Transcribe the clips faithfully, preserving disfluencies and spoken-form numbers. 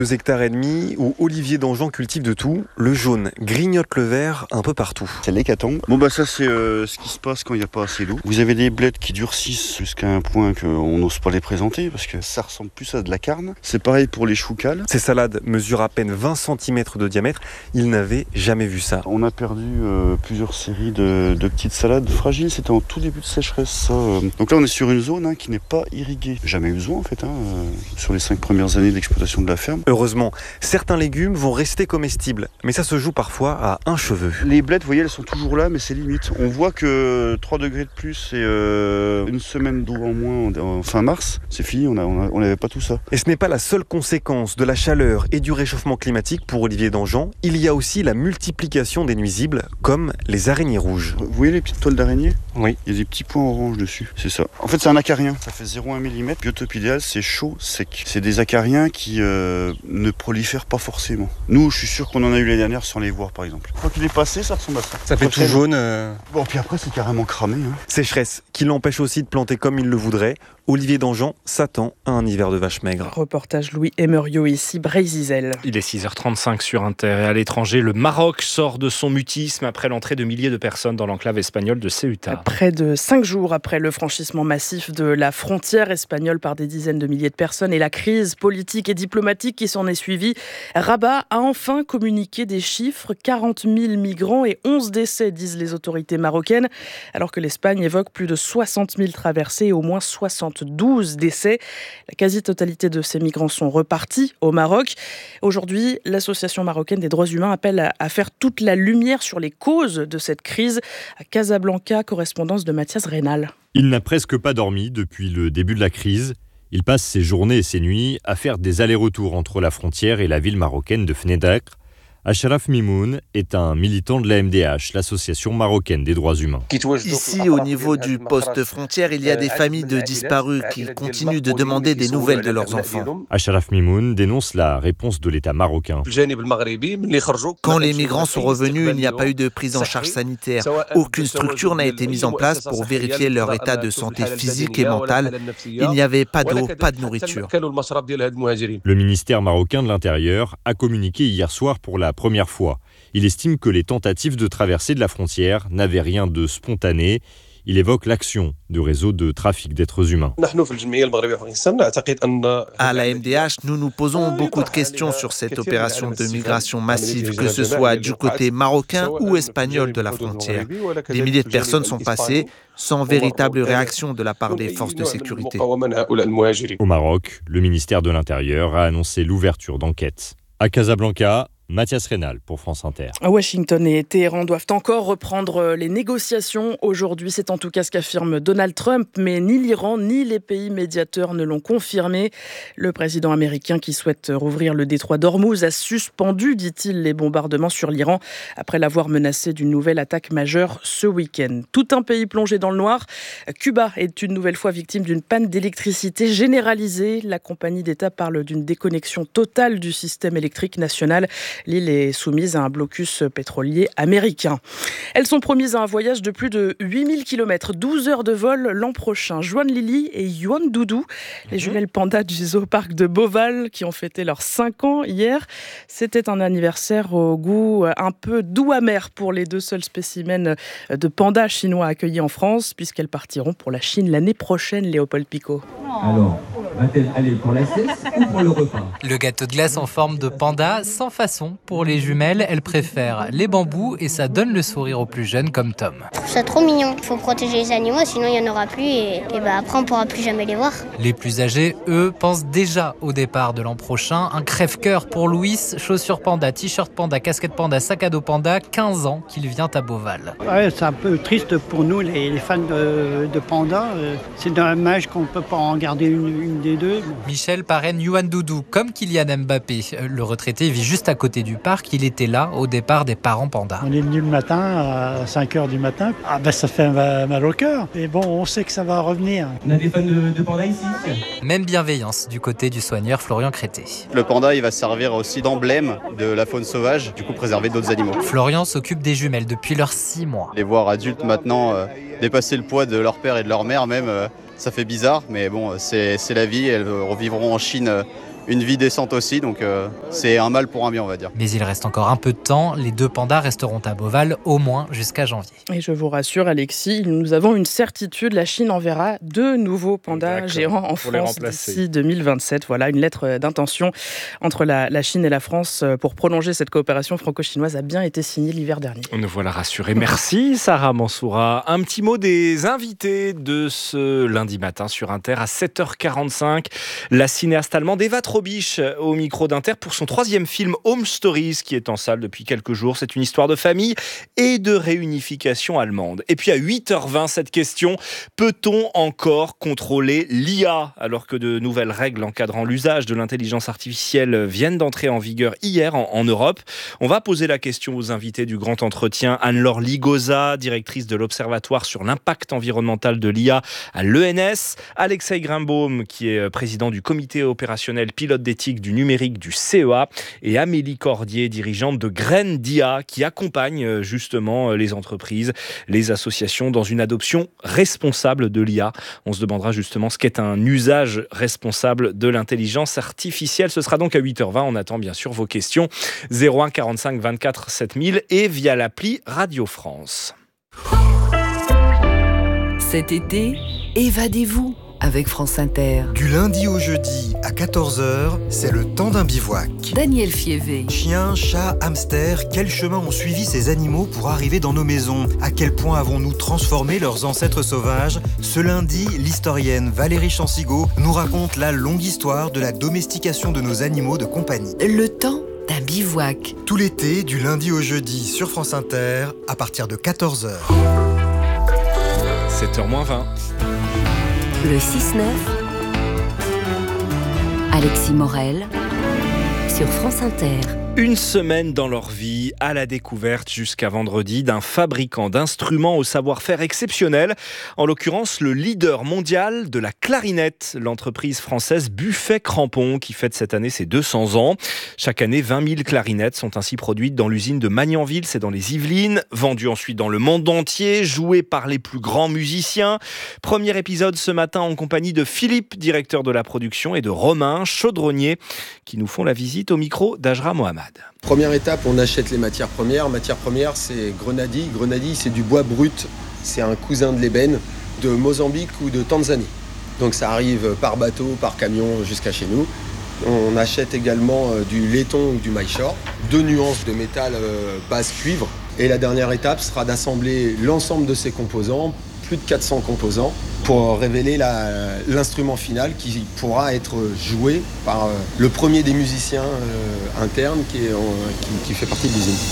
Deux hectares et demi où Olivier Dangean cultive de tout. Le jaune grignote le vert un peu partout. C'est l'hécatombe. Bon bah ça c'est euh, ce qui se passe quand il n'y a pas assez d'eau. Vous avez des bleds qui durcissent jusqu'à un point qu'on n'ose pas les présenter parce que ça ressemble plus à de la carne. C'est pareil pour les choux cales. Ces salades mesurent à peine vingt centimètres de diamètre. Il n'avait jamais vu ça. On a perdu euh, plusieurs séries de, de petites salades fragiles. C'était en tout début de sécheresse ça. Donc là on est sur une zone hein, qui n'est pas irriguée. Jamais eu besoin en fait hein, euh, sur les cinq premières années d'exploitation de la ferme. Heureusement, certains légumes vont rester comestibles, mais ça se joue parfois à un cheveu. Les blettes, vous voyez, elles sont toujours là, mais c'est limite. On voit que trois degrés de plus et euh, une semaine d'eau en moins en fin mars, c'est fini, on n'avait pas tout ça. Et ce n'est pas la seule conséquence de la chaleur et du réchauffement climatique pour Olivier Dangean. Il y a aussi la multiplication des nuisibles, comme les araignées rouges. Vous voyez les petites toiles d'araignée ? Oui. Il y a des petits points orange dessus, c'est ça. En fait, c'est un acarien, ça fait zéro virgule un millimètre. Biotope idéal, c'est chaud, sec. C'est des acariens qui euh, ne prolifèrent pas forcément. Nous, je suis sûr qu'on en a eu l'année dernière sans les voir, par exemple. Quand il est passé, ça ressemble à ça. Ça fait tout jaune. Euh... Bon, puis après, c'est carrément cramé. Hein. Sécheresse qui l'empêche aussi de planter comme il le voudrait. Olivier Dangean s'attend à un hiver de vache maigre. Reportage Louis Emerio ici, Brézizel. Il est six heures trente-cinq sur Inter et à l'étranger, le Maroc sort de son mutisme après l'entrée de milliers de personnes dans l'enclave espagnole de Ceuta. Près de cinq jours après le franchissement massif de la frontière espagnole par des dizaines de milliers de personnes et la crise politique et diplomatique qui s'en est suivie, Rabat a enfin communiqué des chiffres, quarante mille migrants et onze décès, disent les autorités marocaines, alors que l'Espagne évoque plus de soixante mille traversées et au moins soixante-douze décès. La quasi-totalité de ces migrants sont repartis au Maroc. Aujourd'hui, l'Association marocaine des droits humains appelle à faire toute la lumière sur les causes de cette crise. À Casablanca, correspondance de Mathias Reynal. Il n'a presque pas dormi depuis le début de la crise. Il passe ses journées et ses nuits à faire des allers-retours entre la frontière et la ville marocaine de Fnédakr. Achraf Mimoun est un militant de l'A M D H, l'association marocaine des droits humains. Ici, au niveau du poste frontière, il y a des familles de disparus qui continuent de demander des nouvelles de leurs enfants. Achraf Mimoun dénonce la réponse de l'État marocain. Quand les migrants sont revenus, il n'y a pas eu de prise en charge sanitaire. Aucune structure n'a été mise en place pour vérifier leur état de santé physique et mentale. Il n'y avait pas d'eau, pas de nourriture. Le ministère marocain de l'Intérieur a communiqué hier soir pour la première fois. Il estime que les tentatives de traversée de la frontière n'avaient rien de spontané. Il évoque l'action du réseau de trafic d'êtres humains. À la M D H, nous nous posons beaucoup de questions sur cette opération de migration massive, que ce soit du côté marocain ou espagnol de la frontière. Des milliers de personnes sont passées sans véritable réaction de la part des forces de sécurité. Au Maroc, le ministère de l'Intérieur a annoncé l'ouverture d'enquêtes. À Casablanca, Mathias Reynal pour France Inter. Washington et Téhéran doivent encore reprendre les négociations aujourd'hui. C'est en tout cas ce qu'affirme Donald Trump, mais ni l'Iran ni les pays médiateurs ne l'ont confirmé. Le président américain qui souhaite rouvrir le détroit d'Ormuz a suspendu, dit-il, les bombardements sur l'Iran après l'avoir menacé d'une nouvelle attaque majeure ce week-end. Tout un pays plongé dans le noir. Cuba est une nouvelle fois victime d'une panne d'électricité généralisée. La compagnie d'État parle d'une déconnexion totale du système électrique national. L'île est soumise à un blocus pétrolier américain. Elles sont promises à un voyage de plus de huit mille kilomètres, douze heures de vol l'an prochain. Joanne Lily et Yuan Doudou, les jumelles pandas du zooparc de Beauval, qui ont fêté leurs cinq ans hier. C'était un anniversaire au goût un peu doux-amer pour les deux seuls spécimens de pandas chinois accueillis en France, puisqu'elles partiront pour la Chine l'année prochaine, Léopold Picot. Alors, va-t-elle aller pour la cesse ou pour le repas ? Le gâteau de glace en forme de panda, sans façon. Pour les jumelles, elles préfèrent les bambous et ça donne le sourire aux plus jeunes comme Tom. Je trouve ça trop mignon. Il faut protéger les animaux, sinon il n'y en aura plus et, et bah après on ne pourra plus jamais les voir. Les plus âgés, eux, pensent déjà au départ de l'an prochain. Un crève-cœur pour Louis, chaussures panda, t-shirt panda, casquette panda, sac à dos panda, quinze ans qu'il vient à Beauval. Ouais, c'est un peu triste pour nous, les, les fans de, de panda. C'est dommage qu'on ne peut pas en garder une, une des deux. Bon. Michel parraine Yuan Doudou, comme Kylian Mbappé. Le retraité vit juste à côté du parc. Il était là au départ des parents pandas. On est venu le matin à cinq heures du matin. Ah ben ça fait mal au cœur. Mais bon, on sait que ça va revenir. On a des fans de, de panda ici. Même bienveillance du côté du soigneur Florian Crété. Le panda, il va servir aussi d'emblème de la faune sauvage, du coup préserver d'autres animaux. Florian s'occupe des jumelles depuis leurs six mois. Les voir adultes maintenant euh, dépasser le poids de leur père et de leur mère même, euh, ça fait bizarre, mais bon, c'est, c'est la vie. Elles revivront en Chine euh, une vie décente aussi, donc euh, c'est un mal pour un bien, on va dire. Mais il reste encore un peu de temps. Les deux pandas resteront à Beauval au moins jusqu'à janvier. Et je vous rassure, Alexis, nous avons une certitude, la Chine enverra deux nouveaux pandas Exactement. géants en Pour les France remplacer. d'ici deux mille vingt-sept. Voilà, une lettre d'intention entre la, la Chine et la France pour prolonger cette coopération franco-chinoise a bien été signée l'hiver dernier. Nous voilà rassurés. Merci Sarah Mansoura. Un petit mot des invités de ce lundi matin sur Inter à sept heures quarante-cinq. La cinéaste allemande Eva Trobisch au micro d'Inter pour son troisième film Home Stories qui est en salle depuis quelques jours. C'est une histoire de famille et de réunification allemande. Et puis à huit heures vingt, cette question, peut-on encore contrôler l'I A alors que de nouvelles règles encadrant l'usage de l'intelligence artificielle viennent d'entrer en vigueur hier en, en Europe? On va poser la question aux invités du grand entretien. Anne-Laure Ligoza, directrice de l'Observatoire sur l'impact environnemental de l'I A à l'E N S. Alexei Grimbaum, qui est président du comité opérationnel pilote d'éthique du numérique du C E A. Et Amélie Cordier, dirigeante de Graines d'I A, qui accompagne justement les entreprises, les associations dans une adoption responsable de l'I A. On se demandera justement ce qu'est un usage responsable de l'intelligence artificielle. Ce sera donc à huit heures vingt. On attend bien sûr vos questions. zéro un quarante-cinq vingt-quatre sept mille et via l'appli Radio France. Cet été, évadez-vous avec France Inter. Du lundi au jeudi à quatorze heures, c'est le temps d'un bivouac. Daniel Fievé. Chiens, chats, hamsters, quel chemin ont suivi ces animaux pour arriver dans nos maisons? À quel point avons-nous transformé leurs ancêtres sauvages? Ce lundi, l'historienne Valérie Chansigo nous raconte la longue histoire de la domestication de nos animaux de compagnie. Le temps d'un bivouac. Tout l'été, du lundi au jeudi sur France Inter, à partir de quatorze heures. sept heures moins vingt. Le six neuf, Alexis Morel, sur France Inter. Une semaine dans leur vie, à la découverte jusqu'à vendredi d'un fabricant d'instruments au savoir-faire exceptionnel, en l'occurrence le leader mondial de la clarinette, l'entreprise française Buffet Crampon, qui fête cette année ses deux cents ans. Chaque année, vingt mille clarinettes sont ainsi produites dans l'usine de Magnanville, c'est dans les Yvelines, vendues ensuite dans le monde entier, jouées par les plus grands musiciens. Premier épisode ce matin en compagnie de Philippe, directeur de la production, et de Romain, chaudronnier, qui nous font la visite au micro d'Ajra Mohamed. Première étape, on achète les matières premières. Matières premières, c'est grenadille. Grenadille, c'est du bois brut. C'est un cousin de l'ébène de Mozambique ou de Tanzanie. Donc ça arrive par bateau, par camion jusqu'à chez nous. On achète également du laiton ou du maillechort, deux nuances de métal base cuivre. Et la dernière étape sera d'assembler l'ensemble de ces composants, plus de quatre cents composants, pour révéler la, l'instrument final qui pourra être joué par le premier des musiciens euh, internes qui, est en, qui, qui fait partie de l'usine.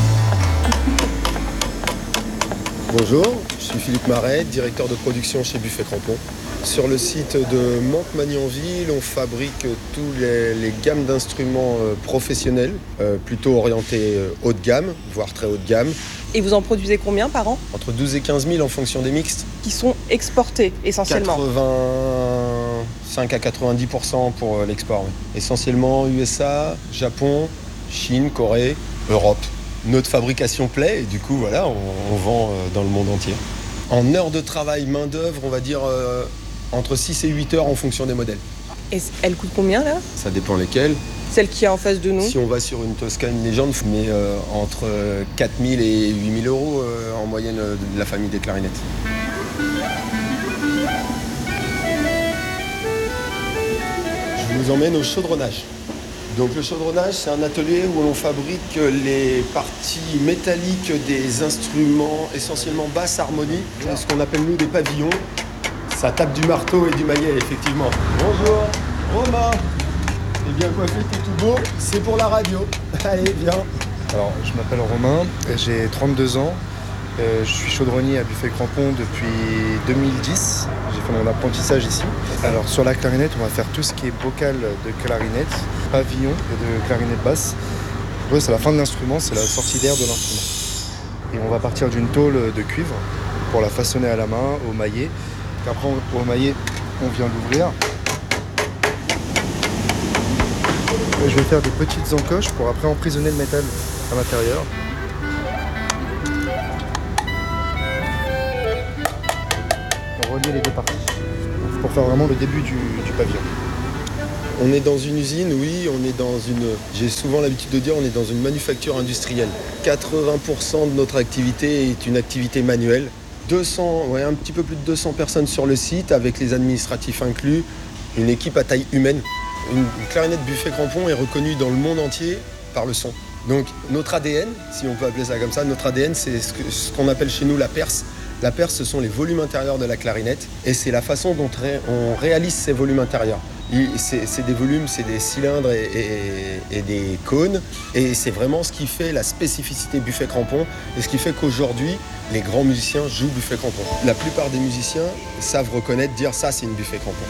Bonjour, je suis Philippe Marais, directeur de production chez Buffet Crampon. Sur le site de Mantes-Magnanville, on fabrique tous les, les gammes d'instruments professionnels, euh, plutôt orientés haut de gamme, voire très haut de gamme. Et vous en produisez combien par an? Entre douze et quinze mille en fonction des mixtes. Qui sont exportés essentiellement? quatre-vingt-cinq à quatre-vingt-dix pour cent pour l'export. Oui. Essentiellement U S A, Japon, Chine, Corée, Europe. Notre fabrication plaît et du coup voilà, on, on vend dans le monde entier. En heures de travail, main d'œuvre, on va dire euh, entre six et huit heures en fonction des modèles. Et elle coûte combien là? Ça dépend lesquelles. Celle qui est en face de nous? Si on va sur une Toscane Légende, mais euh, entre quatre mille et huit mille euros euh, en moyenne euh, de la famille des clarinettes. Je vous emmène au chaudronnage. Donc le chaudronnage, c'est un atelier où l'on fabrique les parties métalliques des instruments essentiellement basse harmonie, ce qu'on appelle nous des pavillons. Ça tape du marteau et du maillet, effectivement. Bonjour, Romain. T'es bien coiffé, t'es tout beau. C'est pour la radio. Allez, viens. Alors, je m'appelle Romain, j'ai trente-deux ans. Euh, je suis chaudronnier à Buffet Crampon depuis deux mille dix. J'ai fait mon apprentissage ici. Alors sur la clarinette, on va faire tout ce qui est bocal de clarinette, pavillon et de clarinette basse. Ouais, c'est la fin de l'instrument, c'est la sortie d'air de l'instrument. Et on va partir d'une tôle de cuivre pour la façonner à la main, au maillet. Et après, au maillet, on vient l'ouvrir. Et je vais faire des petites encoches pour après emprisonner le métal à l'intérieur. Relier les deux parties pour faire vraiment le début du, du pavillon. On est dans une usine, oui, on est dans une... J'ai souvent l'habitude de dire on est dans une manufacture industrielle. quatre-vingts pour cent de notre activité est une activité manuelle. deux cents, ouais, un petit peu plus de deux cents personnes sur le site, avec les administratifs inclus, une équipe à taille humaine. Une clarinette Buffet Crampon est reconnue dans le monde entier par le son. Donc notre A D N, si on peut appeler ça comme ça, notre A D N, c'est ce, que, ce qu'on appelle chez nous la perce. La perce, ce sont les volumes intérieurs de la clarinette et c'est la façon dont ré, on réalise ces volumes intérieurs. C'est, c'est des volumes, c'est des cylindres et, et, et des cônes et c'est vraiment ce qui fait la spécificité Buffet Crampon et ce qui fait qu'aujourd'hui, les grands musiciens jouent Buffet Crampon. La plupart des musiciens savent reconnaître, dire ça, c'est une Buffet Crampon.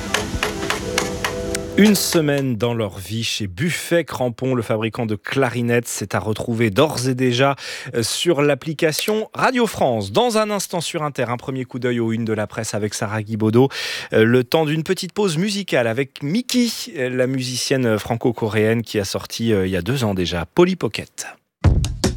Une semaine dans leur vie chez Buffet Crampon, le fabricant de clarinettes. C'est à retrouver d'ores et déjà sur l'application Radio France. Dans un instant sur Inter, un premier coup d'œil aux unes de la presse avec Sarah Guibaudot. Le temps d'une petite pause musicale avec Miki, la musicienne franco-coréenne qui a sorti il y a deux ans déjà Polly Pocket.